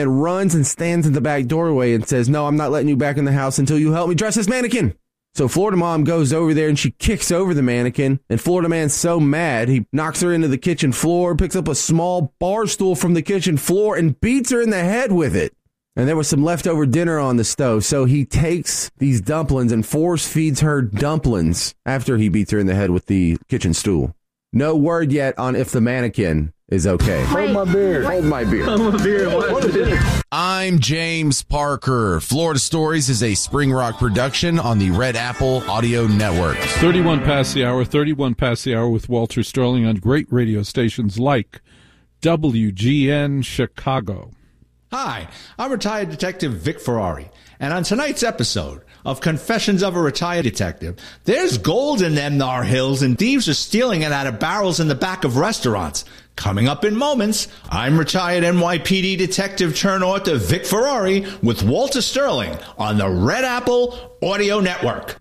and runs and stands in the back doorway and says, "No, I'm not letting you back in the house until you help me dress this mannequin." So Florida mom goes over there and she kicks over the mannequin, and Florida man's so mad, he knocks her into the kitchen floor, picks up a small bar stool from the kitchen floor and beats her in the head with it. And there was some leftover dinner on the stove, so he takes these dumplings and force feeds her dumplings after he beats her in the head with the kitchen stool. No word yet on if the mannequin is okay. Hold my beer. Hold my beer. Hold my beer. What is it? I'm James Parker. Florida Stories is a Spring Rock production on the Red Apple Audio Network. 31 past the hour with Walter Sterling on great radio stations like WGN Chicago. Hi, I'm retired Detective Vic Ferrari, and on tonight's episode of Confessions of a Retired Detective, there's gold in them thar hills, and thieves are stealing it out of barrels in the back of restaurants. Coming up in moments, I'm retired NYPD Detective turn author Vic Ferrari with Walter Sterling on the Red Apple Audio Network.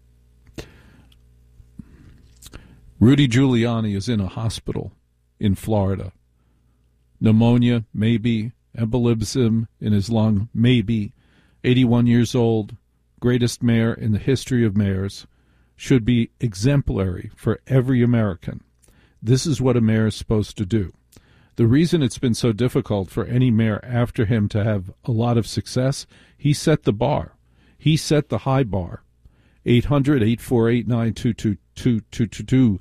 Rudy Giuliani is in a hospital in Florida. Pneumonia, maybe. Embolism in his lung, maybe. 81 years old, greatest mayor in the history of mayors, should be exemplary for every American. This is what a mayor is supposed to do. The reason it's been so difficult for any mayor after him to have a lot of success, he set the bar. He set the high bar. 800-848-9222,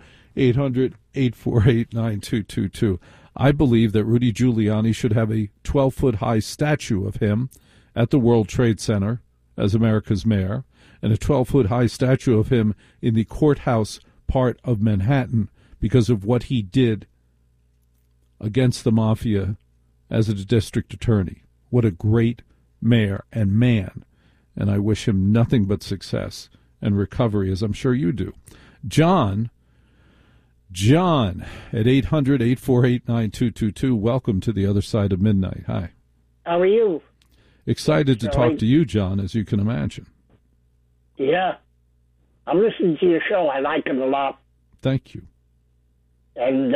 800-848-9222. I believe that Rudy Giuliani should have a 12-foot-high statue of him at the World Trade Center as America's mayor, and a 12-foot-high statue of him in the courthouse part of Manhattan because of what he did against the mafia as a district attorney. What a great mayor and man, and I wish him nothing but success and recovery, as I'm sure you do. John at 800-848-9222. Welcome to the other side of midnight. Hi. How are you? Excited to talk to you, John, as you can imagine. Yeah. I'm listening to your show. I like it a lot. Thank you. And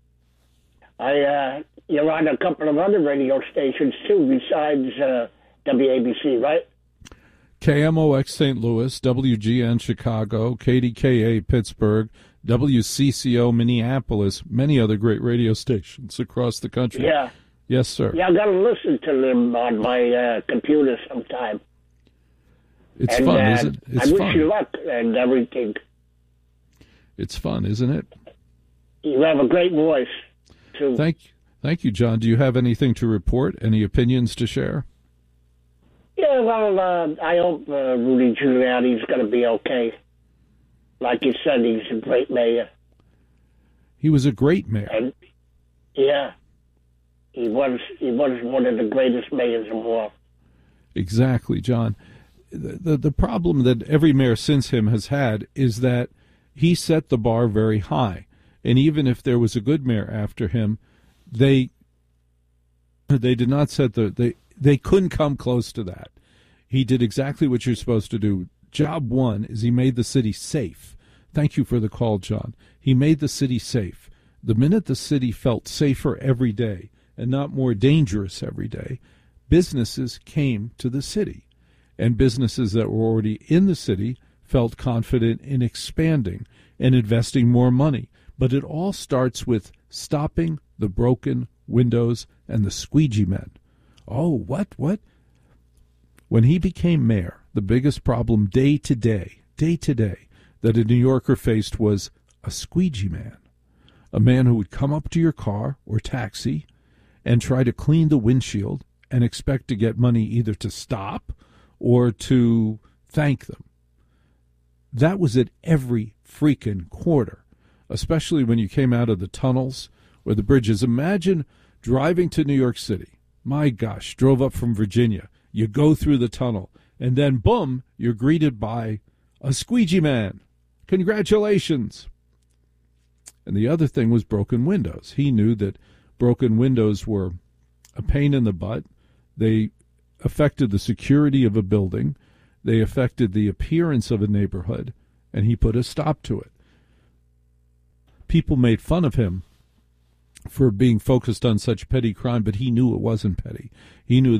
you're on a couple of other radio stations, too, besides WABC, right? KMOX St. Louis, WGN Chicago, KDKA Pittsburgh, WCCO Minneapolis, many other great radio stations across the country. Yeah. Yes, sir. Yeah, I got to listen to them on my computer sometime. It's fun, isn't it? It's I fun. wish you luck and everything. It's fun, isn't it? You have a great voice, too. Thank you, John. Do you have anything to report? Any opinions to share? Yeah, well, I hope Rudy Giuliani's going to be okay. Like you said, he's a great mayor. He was a great mayor. And, yeah. He was one of the greatest mayors in the world. Exactly, John. The problem that every mayor since him has had is that he set the bar very high. And even if there was a good mayor after him, they did not set they couldn't come close to that. He did exactly what you're supposed to do. Job one is he made the city safe. Thank you for the call, John. He made the city safe. The minute the city felt safer every day and not more dangerous every day, businesses came to the city. And businesses that were already in the city felt confident in expanding and investing more money. But it all starts with stopping the broken windows and the squeegee men. Oh, what? When he became mayor, the biggest problem day to day, that a New Yorker faced was a squeegee man. A man who would come up to your car or taxi and try to clean the windshield and expect to get money either to stop or to thank them. That was at every freaking corner, especially when you came out of the tunnels or the bridges. Imagine driving to New York City. My gosh, drove up from Virginia. You go through the tunnel, and then, boom, you're greeted by a squeegee man. Congratulations. And the other thing was broken windows. He knew that broken windows were a pain in the butt. They affected the security of a building. They affected the appearance of a neighborhood, and he put a stop to it. People made fun of him for being focused on such petty crime, but he knew it wasn't petty. He knew